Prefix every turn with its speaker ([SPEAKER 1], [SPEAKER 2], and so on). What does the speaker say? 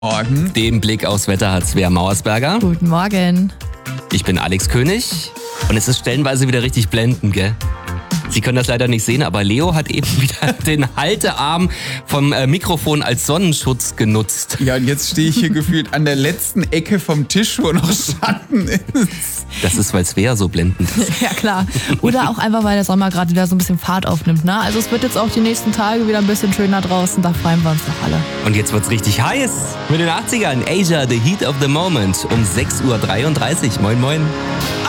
[SPEAKER 1] Morgen.
[SPEAKER 2] Den Blick aufs Wetter hat Svea Mauersberger.
[SPEAKER 3] Guten Morgen.
[SPEAKER 2] Ich bin Alex König und es ist stellenweise wieder richtig blendend, gell? Sie können das leider nicht sehen, aber Leo hat eben wieder den Haltearm vom Mikrofon als Sonnenschutz genutzt.
[SPEAKER 1] Ja, und jetzt stehe ich hier gefühlt an der letzten Ecke vom Tisch, wo noch Schatten ist.
[SPEAKER 2] Das ist, weil Svea so blendend ist.
[SPEAKER 3] Ja, klar. Oder auch einfach, weil der Sommer gerade wieder so ein bisschen Fahrt aufnimmt, ne? Also es wird jetzt auch die nächsten Tage wieder ein bisschen schöner draußen, da freuen wir uns doch alle.
[SPEAKER 2] Und jetzt wird's richtig heiß. Mit den 80ern, Asia, the heat of the moment, um 6.33 Uhr. Moin, moin.